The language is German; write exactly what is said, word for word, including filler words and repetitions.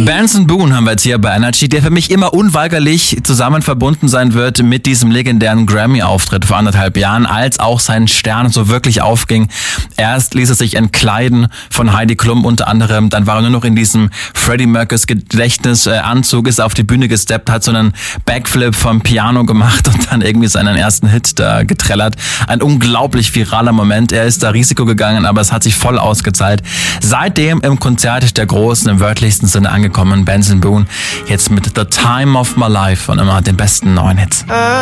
Benson Boone haben wir jetzt hier bei Energy, der für mich immer unweigerlich zusammen verbunden sein wird mit diesem legendären Grammy-Auftritt vor anderthalb Jahren, als auch sein Stern so wirklich aufging. Erst ließ er sich entkleiden von Heidi Klum unter anderem, dann war er nur noch in diesem Freddie Mercurys Gedächtnisanzug, ist auf die Bühne gesteppt, hat so einen Backflip vom Piano gemacht und dann irgendwie seinen ersten Hit da getrellert. Ein unglaublich viraler Moment. Er ist da Risiko gegangen, aber es hat sich voll ausgezahlt. Seitdem im Konzert der Großen, im wörtlichsten Sinne angekommen, Benson Boone, jetzt mit The Time of My Life und immer den besten neuen Hits.